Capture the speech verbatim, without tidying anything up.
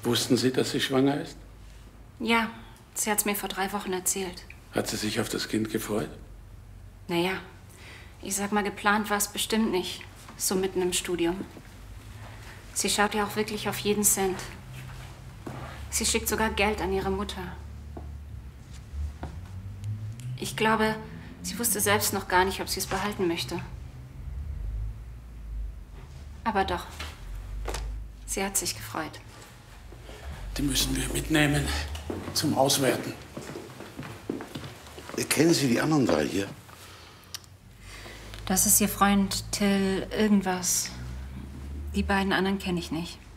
Wussten Sie, dass sie schwanger ist? Ja, sie hat's mir vor drei Wochen erzählt. Hat sie sich auf das Kind gefreut? Naja, ich sag mal, geplant war es bestimmt nicht. So mitten im Studium. Sie schaut ja auch wirklich auf jeden Cent. Sie schickt sogar Geld an ihre Mutter. Ich glaube, sie wusste selbst noch gar nicht, ob sie es behalten möchte. Aber doch. Sie hat sich gefreut. Die müssen wir mitnehmen zum Auswerten. Kennen Sie die anderen drei hier? Das ist Ihr Freund Till irgendwas. Die beiden anderen kenne ich nicht.